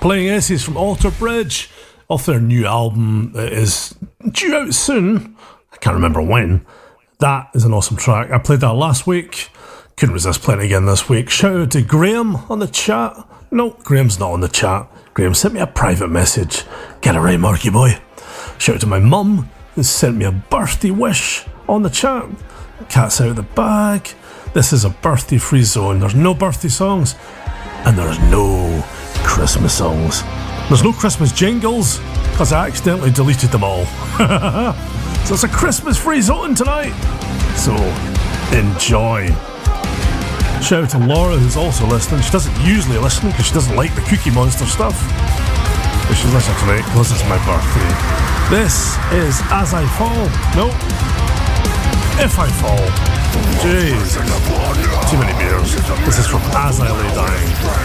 playing essays from Alter Bridge off their new album that is due out soon. I can't remember when. That is an awesome track. I played that last week. Couldn't resist playing it again this week. Shout out to Graham on the chat. No, Graham's not on the chat. Graham sent me a private message. Get it right, Marky boy. Shout out to my mum, who sent me a birthday wish on the chat. Cat's out of the bag. This is a birthday free zone. There's no birthday songs, and there's no Christmas songs. There's no Christmas jingles, because I accidentally deleted them all. So it's a Christmas free zone tonight. So enjoy. Shout out to Laura, who's also listening. She doesn't usually listen because she doesn't like the Cookie Monster stuff, but she's listening tonight because it's my birthday. This is As I Fall. No, If I Fall. Jeez, too many beers. This is from As I Lay Dying.